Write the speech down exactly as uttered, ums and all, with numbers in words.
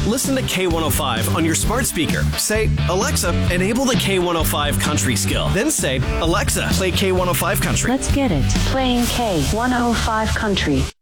listen to K one oh five on your smart speaker. Say, Alexa, enable the K one oh five country skill. Then say, Alexa, play K one oh five country. Let's get it. Playing K one oh five country.